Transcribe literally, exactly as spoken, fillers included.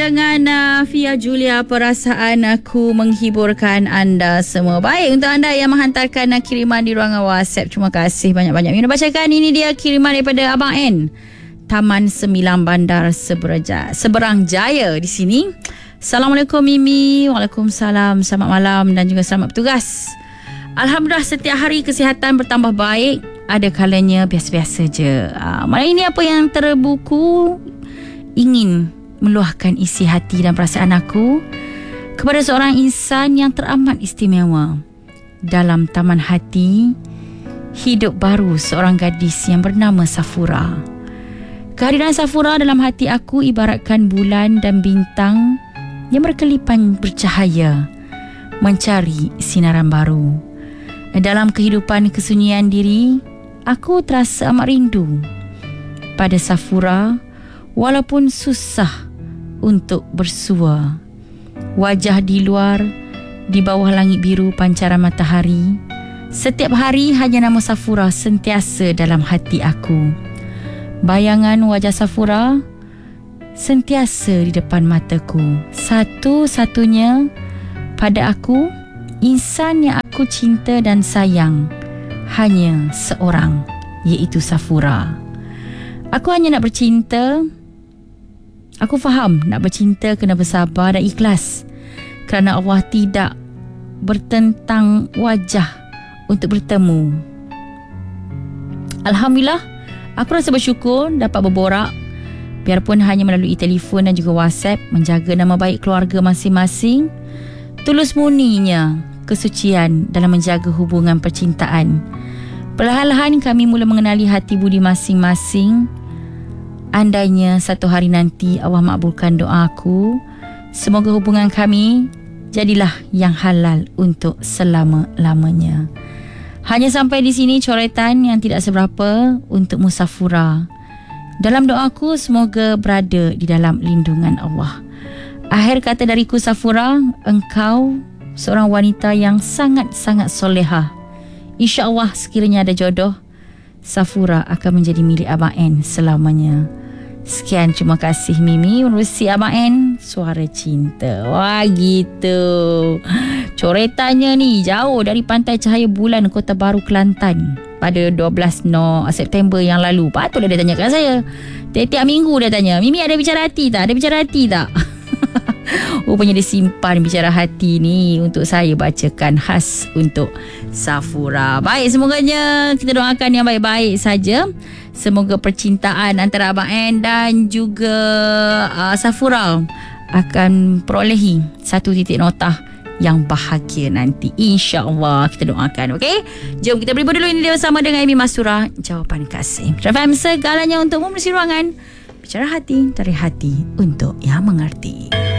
dengan uh, Fia Julia, perasaan aku menghiburkan anda semua. Baik, untuk anda yang menghantarkan uh, kiriman di ruangan WhatsApp, terima kasih banyak-banyak. Mina bacakan, ini dia kiriman daripada Abang N, Taman Sembilan Bandar Seberja, Seberang Jaya di sini. Assalamualaikum Mimi. Waalaikumsalam. Selamat malam dan juga selamat bertugas. Alhamdulillah, setiap hari kesihatan bertambah baik. Ada kalanya biasa-biasa je. Uh, malam ini apa yang terbuku ingin meluahkan isi hati dan perasaan aku kepada seorang insan yang teramat istimewa. Dalam taman hati, hidup baru seorang gadis yang bernama Safura. Kehadiran Safura dalam hati aku ibaratkan bulan dan bintang yang berkelipan bercahaya mencari sinaran baru. Dalam kehidupan kesunyian diri, aku terasa amat rindu pada Safura, walaupun susah untuk bersua. Wajah di luar, di bawah langit biru pancaran matahari, setiap hari hanya nama Safura sentiasa dalam hati aku. Bayangan wajah Safura sentiasa di depan mataku. Satu-satunya pada aku, insan yang aku cinta dan sayang hanya seorang, iaitu Safura. Aku hanya nak bercinta. Aku faham nak bercinta kena bersabar dan ikhlas, kerana Allah tidak bertentang wajah untuk bertemu. Alhamdulillah, aku rasa bersyukur dapat berborak, biarpun hanya melalui telefon dan juga WhatsApp, menjaga nama baik keluarga masing-masing. Tulus murninya kesucian dalam menjaga hubungan percintaan. Perlahan-lahan kami mula mengenali hati budi masing-masing. Andainya satu hari nanti Allah makbulkan doaku, semoga hubungan kami jadilah yang halal untuk selama-lamanya. Hanya sampai di sini coretan yang tidak seberapa untuk Musafura. Dalam doaku, semoga berada di dalam lindungan Allah. Akhir kata dariku, Safura, engkau seorang wanita yang sangat-sangat solehah. InsyaAllah sekiranya ada jodoh, Safura akan menjadi milik Abang N selamanya. Sekian, terima kasih Mimi menerusi Abang N, Suara Cinta. Wah, gitu. Coretannya ni jauh dari Pantai Cahaya Bulan, Kota Baru, Kelantan, pada dua belas September yang lalu. Patutlah dia tanyakan saya. Tiap-tiap minggu dia tanya, Mimi ada bicara hati tak? Ada bicara hati tak? Rupanya dia simpan bicara hati ni untuk saya bacakan khas untuk Safura. Baik, semoganya kita doakan yang baik-baik saja. Semoga percintaan antara Abang N dan juga uh, Safura akan perolehi satu titik notah yang bahagia nanti. InsyaAllah kita doakan. Okey, jom kita beri dulu. Ini dia bersama dengan Amy Mastura, Jawapan Kasih. F M segalanya untuk memenuhi ruangan. Bicara hati, dari hati untuk yang mengerti.